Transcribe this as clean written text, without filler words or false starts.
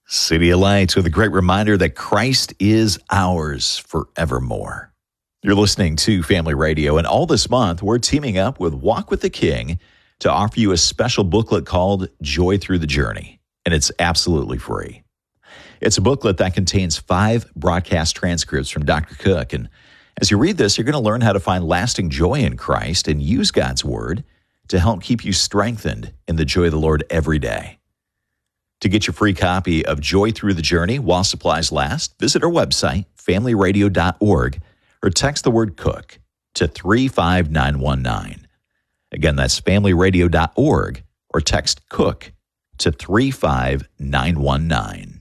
City of Lights with a great reminder that Christ is ours forevermore. You're listening to Family Radio, and all this month, we're teaming up with Walk with the King to offer you a special booklet called Joy Through the Journey, and it's absolutely free. It's a booklet that contains 5 broadcast transcripts from Dr. Cook, and as you read this, you're going to learn how to find lasting joy in Christ and use God's Word to help keep you strengthened in the joy of the Lord every day. To get your free copy of Joy Through the Journey while supplies last, visit our website, familyradio.org, or text the word COOK to 35919. Again, that's familyradio.org, or text COOK to 35919.